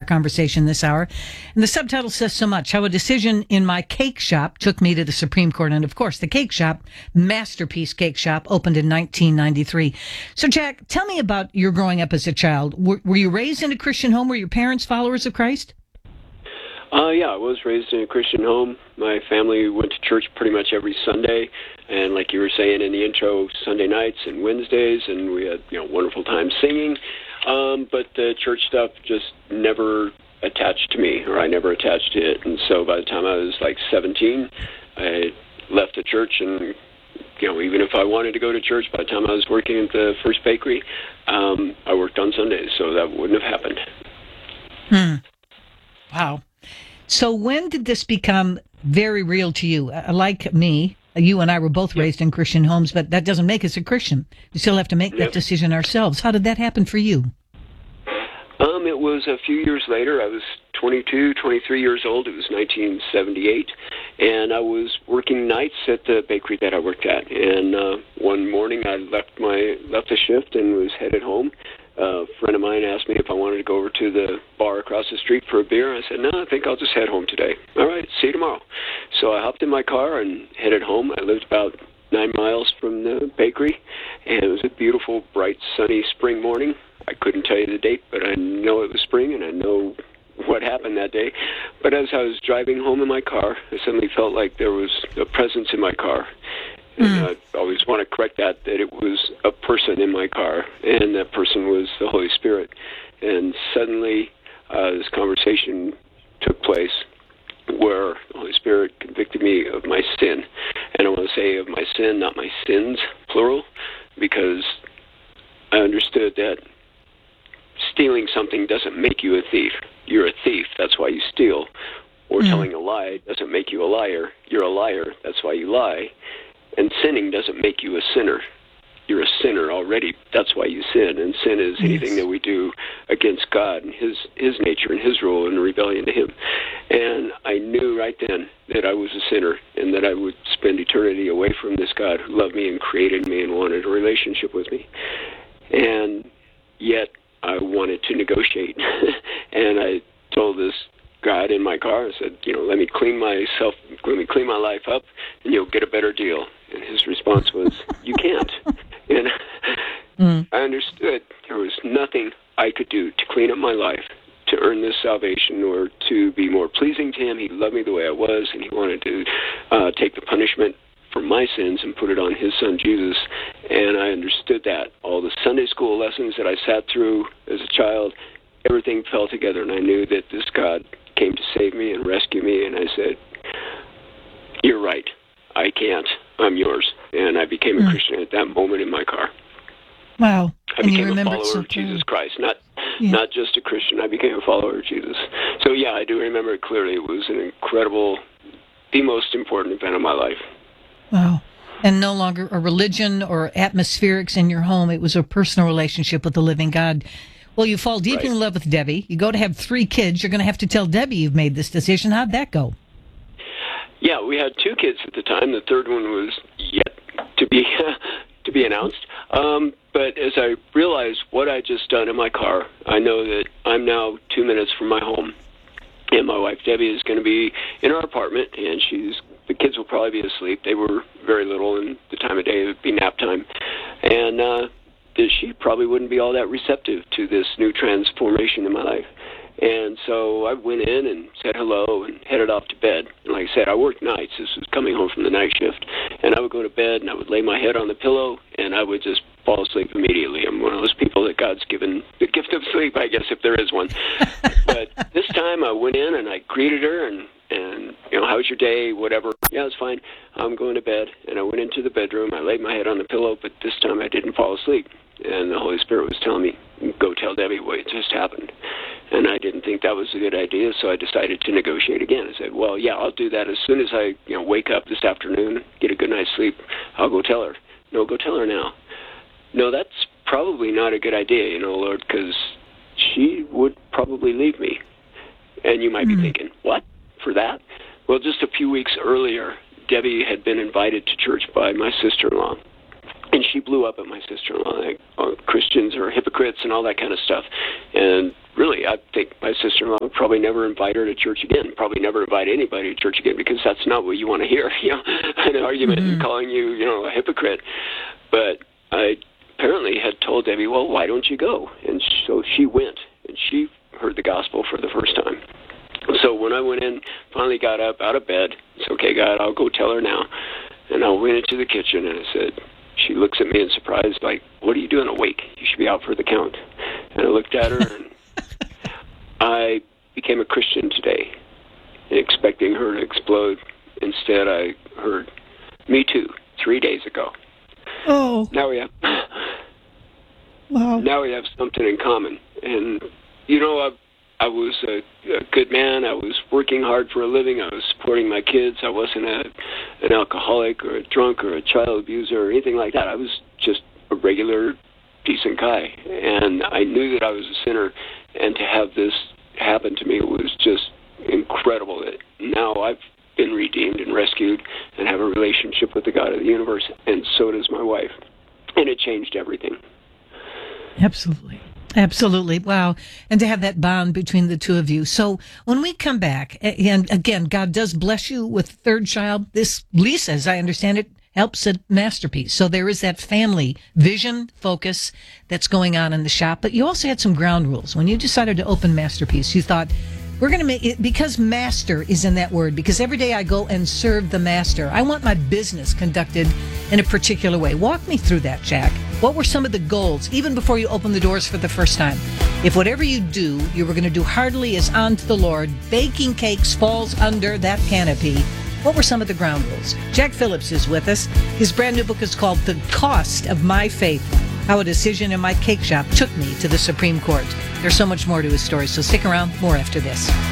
conversation this hour. And the subtitle says so much: how a decision in my cake shop took me to the Supreme Court. And of course, the cake shop, Masterpiece Cake Shop, opened in 1993. So Jack, tell me about your growing up as a child. Were you raised in a Christian home? Were your parents followers of Christ? Yeah, I was raised in a Christian home. My family went to church pretty much every Sunday, and like you were saying in the intro, Sunday nights and Wednesdays, and we had wonderful time singing. But the church stuff just never attached to me, or I never attached to it. And so by the time I was like 17, I left the church, and even if I wanted to go to church, by the time I was working at the first bakery, I worked on Sundays, so that wouldn't have happened. Wow. So when did this become very real to you? Like me, you and I were both raised in Christian homes, but that doesn't make us a Christian. We still have to make that decision ourselves. How did that happen for you? It was a few years later. I was 22, 23 years old. It was 1978, and I was working nights at the bakery that I worked at. And one morning I left the shift and was headed home. A friend of mine asked me if I wanted to go over to the bar across the street for a beer. I said, no, I think I'll just head home today. All right, see you tomorrow. So I hopped in my car and headed home. I lived about 9 miles from the bakery, and it was a beautiful, bright, sunny spring morning. I couldn't tell you the date, but I know it was spring, and I know what happened that day. But as I was driving home in my car, I suddenly felt like there was a presence in my car. And I always want to correct that it was a person in my car, and that person was the Holy Spirit. And suddenly this conversation took place where the Holy Spirit convicted me of my sin. And I want to say of my sin, not my sins, plural, because I understood that stealing something doesn't make you a thief. You're a thief, that's why you steal. Or telling a lie doesn't make you a liar. You're a liar, that's why you lie. And sinning doesn't make you a sinner. You're a sinner already. That's why you sin. And sin is anything that we do against God and His nature and His rule in rebellion to Him. And I knew right then that I was a sinner and that I would spend eternity away from this God who loved me and created me and wanted a relationship with me. And yet I wanted to negotiate. And I told this God in my car, I said, let me clean my life up, and you'll get a better deal. And his response was, you can't. And I understood there was nothing I could do to clean up my life, to earn this salvation, or to be more pleasing to Him. He loved me the way I was, and He wanted to take the punishment for my sins and put it on His Son, Jesus. And I understood that. All the Sunday school lessons that I sat through as a child, everything fell together, and I knew that this God came to save me and rescue me, and I said, you're right, I can't, I'm yours. And I became a Christian at that moment in my car. Wow. I became a follower of Jesus Christ, not just a Christian. I became a follower of Jesus. So yeah, I do remember it clearly. It was an incredible, the most important event of my life. Wow. And no longer a religion or atmospherics in your home. It was a personal relationship with the living God. Well, you fall deep in love with Debbie. You go to have 3 kids. You're going to have to tell Debbie you've made this decision. How'd that go? Yeah, we had 2 kids at the time. The third one was yet to be announced. But as I realized what I'd just done in my car, I know that I'm now 2 minutes from my home. And my wife, Debbie, is going to be in our apartment, and the kids will probably be asleep. They were very little, and the time of day it would be nap time. And she probably wouldn't be all that receptive to this new transformation in my life. And so I went in and said hello and headed off to bed. And like I said, I worked nights. This was coming home from the night shift. And I would go to bed and I would lay my head on the pillow and I would just fall asleep immediately. I'm one of those people that God's given the gift of sleep, I guess, if there is one. But this time I went in and I greeted her and how's your day, whatever. Yeah, it's fine. I'm going to bed. And I went into the bedroom. I laid my head on the pillow, but this time I didn't fall asleep. And the Holy Spirit was telling me, go tell Debbie what just happened. And I didn't think that was a good idea, so I decided to negotiate again. I said, well, yeah, I'll do that as soon as I wake up this afternoon, get a good night's sleep. I'll go tell her. No, go tell her now. No, that's probably not a good idea, Lord, because she would probably leave me. And you might be thinking, what, for that? Well, just a few weeks earlier, Debbie had been invited to church by my sister-in-law. And she blew up at my sister-in-law, like, Christians are hypocrites and all that kind of stuff. And really, I think my sister-in-law would probably never invite her to church again, probably never invite anybody to church again, because that's not what you want to hear, an argument and calling you, a hypocrite. But I apparently had told Debbie, well, why don't you go? And so she went, and she heard the gospel for the first time. So when I went in, finally got up out of bed, it's okay, God, I'll go tell her now. And I went into the kitchen, and I said, she looks at me in surprise, like, what are you doing awake? You should be out for the count. And I looked at her, and I became a Christian today, expecting her to explode. Instead, I heard, me too, 3 days ago. Oh. Now we have... Wow. Now we have something in common. And, I was a good man. I was working hard for a living. I was supporting my kids. I wasn't an alcoholic or a drunk or a child abuser or anything like that. I was just a regular, decent guy. And I knew that I was a sinner. And to have this happen to me was just incredible. That now I've been redeemed and rescued and have a relationship with the God of the universe. And so does my wife. And it changed everything. Absolutely. Absolutely. Wow. And to have that bond between the two of you. So when we come back, and again, God does bless you with a third child. This, Lisa, as I understand it, helps at Masterpiece. So there is that family vision focus that's going on in the shop. But you also had some ground rules. When you decided to open Masterpiece, you thought, we're going to make it, because master is in that word, because every day I go and serve the master. I want my business conducted in a particular way. Walk me through that, Jack. What were some of the goals, even before you opened the doors for the first time? If whatever you do, you were going to do heartily as unto the Lord, baking cakes falls under that canopy. What were some of the ground rules? Jack Phillips is with us. His brand new book is called The Cost of My Faith, How a Decision in My Cake Shop Took Me to the Supreme Court. There's so much more to his story, so stick around. More after this.